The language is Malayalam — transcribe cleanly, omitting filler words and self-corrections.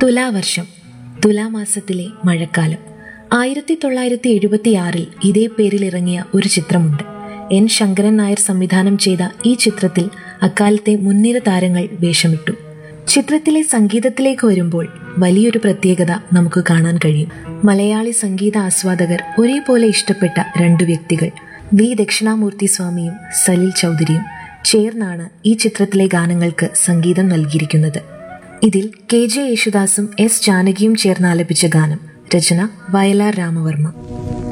തുലാവർഷം, തുലാമാസത്തിലെ മഴക്കാലം. 1976 ഇതേ പേരിൽ ഇറങ്ങിയ ഒരു ചിത്രമുണ്ട്. എൻ ശങ്കരൻ നായർ സംവിധാനം ചെയ്ത ഈ ചിത്രത്തിൽ അക്കാലത്തെ മുൻനിര താരങ്ങൾ വേഷമിട്ടു. ചിത്രത്തിലെ സംഗീതത്തിലേക്ക് വരുമ്പോൾ വലിയൊരു പ്രത്യേകത നമുക്ക് കാണാൻ കഴിയും. മലയാളി സംഗീത ആസ്വാദകർ ഒരേപോലെ ഇഷ്ടപ്പെട്ട രണ്ടു വ്യക്തികൾ, വി ദക്ഷിണാമൂർത്തി സ്വാമിയും സലിൽ ചൗധരിയും ചേർന്നാണ് ഈ ചിത്രത്തിലെ ഗാനങ്ങൾക്ക് സംഗീതം നൽകിയിരിക്കുന്നത്. ഇതിൽ KJ യേശുദാസും S ജാനകിയും ചേർന്ന് ആലപിച്ച ഗാനം, രചന വയലാർ രാമവർമ്മ.